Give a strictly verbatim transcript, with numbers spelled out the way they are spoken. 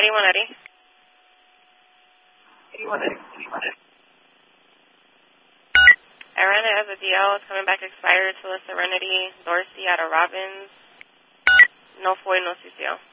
eighty-one Eddie. eighty-one Eddie. eighty-one Eddie. I ran it as a D L. It's coming back expired to the Serenity, Dorsey out of Robbins. No F O I, no C C L.